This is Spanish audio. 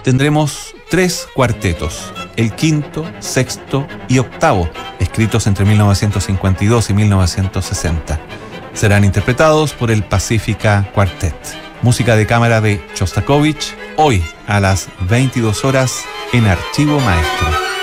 tendremos 3 cuartetos, el quinto, sexto y octavo, escritos entre 1952 y 1960. Serán interpretados por el Pacifica Quartet. Música de cámara de Shostakovich, hoy a las 22 horas en Archivo Maestro.